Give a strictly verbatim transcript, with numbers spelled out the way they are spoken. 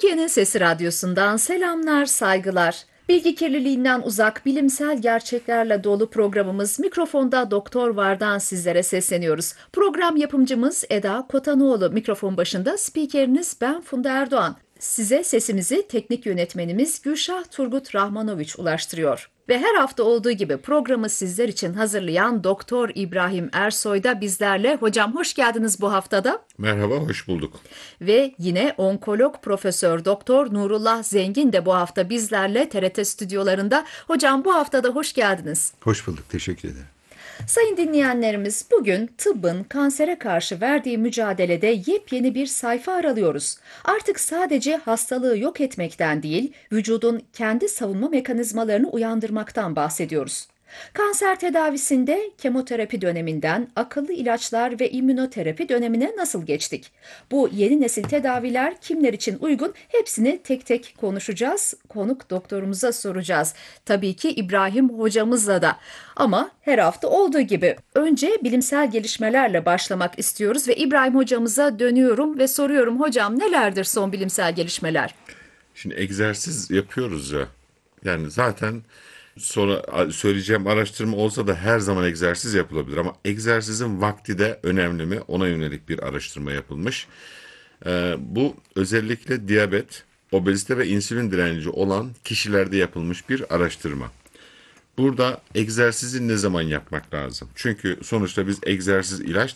Türkiye'nin Sesi Radyosu'ndan selamlar, saygılar. Bilgi kirliliğinden uzak, bilimsel gerçeklerle dolu programımız Mikrofonda Doktor Var'dan sizlere sesleniyoruz. Program yapımcımız Eda Kotanoğlu, mikrofon başında spikeriniz ben Funda Erdoğan. Size sesimizi teknik yönetmenimiz Gülşah Turgut Rahmanoviç ulaştırıyor. Ve her hafta olduğu gibi programı sizler için hazırlayan Doktor İbrahim Ersoy da bizlerle. Hocam hoş geldiniz bu haftada. Merhaba, hoş bulduk. Ve yine onkolog Profesör Doktor Nurullah Zengin de bu hafta bizlerle T R T stüdyolarında. Hocam bu haftada hoş geldiniz. Hoş bulduk, teşekkür ederim. Sayın dinleyenlerimiz, bugün tıbbın kansere karşı verdiği mücadelede yepyeni bir sayfa aralıyoruz. Artık sadece hastalığı yok etmekten değil, vücudun kendi savunma mekanizmalarını uyandırmaktan bahsediyoruz. Kanser tedavisinde kemoterapi döneminden akıllı ilaçlar ve immünoterapi dönemine nasıl geçtik? Bu yeni nesil tedaviler kimler için uygun? Hepsini tek tek konuşacağız. Konuk doktorumuza soracağız. Tabii ki İbrahim hocamızla da. Ama her hafta olduğu gibi önce bilimsel gelişmelerle başlamak istiyoruz ve İbrahim hocamıza dönüyorum ve soruyorum, hocam nelerdir son bilimsel gelişmeler? Şimdi egzersiz yapıyoruz ya. Yani zaten sonra söyleyeceğim araştırma olsa da her zaman egzersiz yapılabilir. Ama egzersizin vakti de önemli mi? Ona yönelik bir araştırma yapılmış. Ee, bu özellikle diyabet, obezite ve insülin direnci olan kişilerde yapılmış bir araştırma. Burada egzersizi ne zaman yapmak lazım? Çünkü sonuçta biz egzersiz ilaç